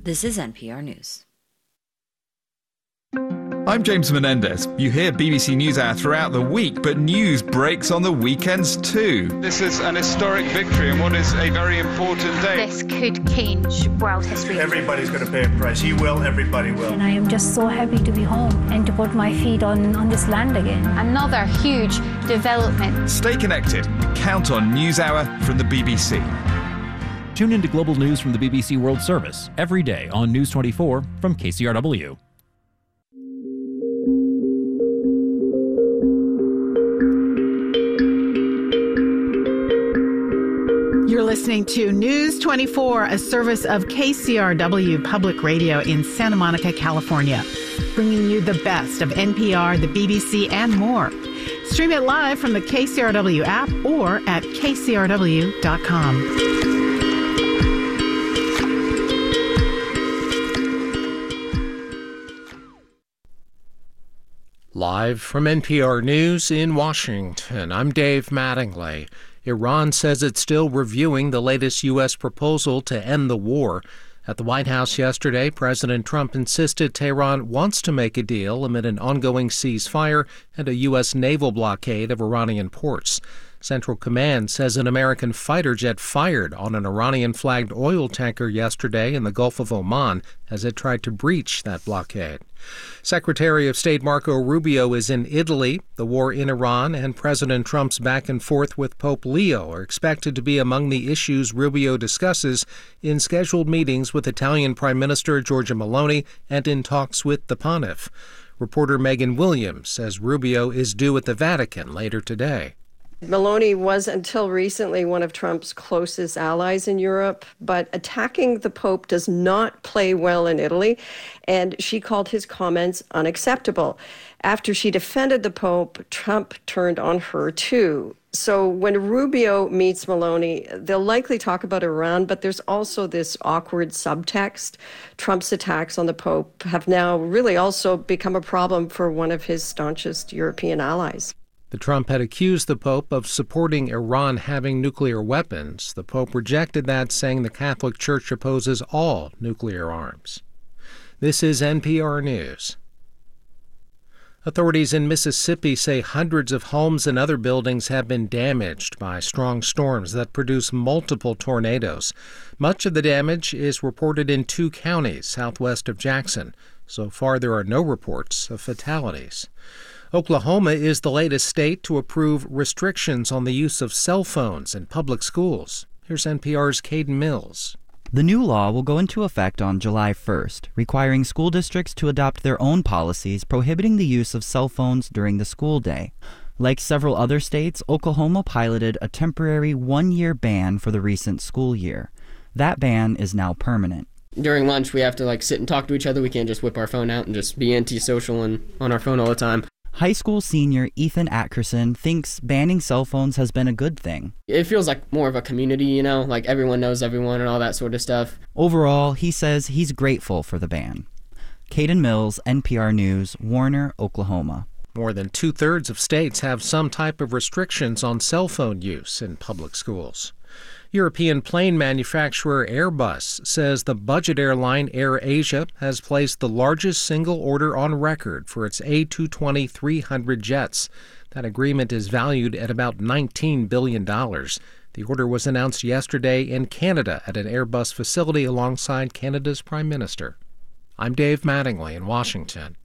This is NPR News. I'm James Menendez. You hear BBC NewsHour throughout the week, but news breaks on the weekends too. This is an historic victory and what is a very important day. This could change world history. Everybody's going to pay a price. You will, everybody will. And I am just so happy to be home and to put my feet on this land again. Another huge development. Stay connected. Count on NewsHour from the BBC. Tune into global news from the BBC World Service every day on News 24 from KCRW. You're listening to News 24, a service of KCRW Public Radio in Santa Monica, California, bringing you the best of NPR, the BBC, and more. Stream it live from the KCRW app or at kcrw.com. Live from NPR News in Washington, I'm Dave Mattingly. Iran says it's still reviewing the latest U.S. proposal to end the war. At the White House yesterday, President Trump insisted Tehran wants to make a deal amid an ongoing ceasefire and a U.S. naval blockade of Iranian ports. Central Command says an American fighter jet fired on an Iranian-flagged oil tanker yesterday in the Gulf of Oman as it tried to breach that blockade. Secretary of State Marco Rubio is in Italy. The war in Iran and President Trump's back and forth with Pope Leo are expected to be among the issues Rubio discusses in scheduled meetings with Italian Prime Minister Giorgia Meloni and in talks with the Pontiff. Reporter Megan Williams says Rubio is due at the Vatican later today. Meloni was until recently one of Trump's closest allies in Europe, but attacking the Pope does not play well in Italy, and she called his comments unacceptable. After she defended the Pope, Trump turned on her too. So when Rubio meets Meloni, they'll likely talk about Iran, but there's also this awkward subtext. Trump's attacks on the Pope have now really also become a problem for one of his staunchest European allies. The Trump had accused the Pope of supporting Iran having nuclear weapons. The Pope rejected that, saying the Catholic Church opposes all nuclear arms. This is NPR News. Authorities in Mississippi say hundreds of homes and other buildings have been damaged by strong storms that produce multiple tornadoes. Much of the damage is reported in 2 counties southwest of Jackson. So far, there are no reports of fatalities. Oklahoma is the latest state to approve restrictions on the use of cell phones in public schools. Here's NPR's Caden Mills. The new law will go into effect on July 1st, requiring school districts to adopt their own policies prohibiting the use of cell phones during the school day. Like several other states, Oklahoma piloted a temporary 1-year ban for the recent school year. That ban is now permanent. During lunch, we have to sit and talk to each other. We can't just whip our phone out and just be antisocial and on our phone all the time. High school senior Ethan Atkerson thinks banning cell phones has been a good thing. It feels like more of a community, like everyone knows everyone and all that sort of stuff. Overall, he says he's grateful for the ban. Caden Mills, NPR News, Warner, Oklahoma. More than 2/3 of states have some type of restrictions on cell phone use in public schools. European plane manufacturer Airbus says the budget airline AirAsia has placed the largest single order on record for its A220-300 jets. That agreement is valued at about $19 billion. The order was announced yesterday in Canada at an Airbus facility alongside Canada's Prime Minister. I'm Dave Mattingly in Washington.